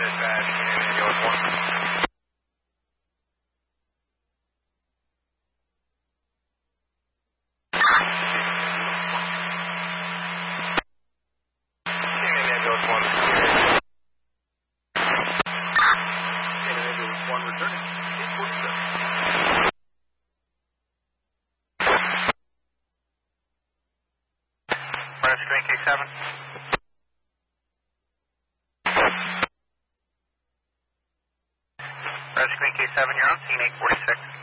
dispatch, ambulance 1. Ambulance 1. Ambulance 1 returning. 847. Rescuing K7. Rescuing K7, you're on scene 846.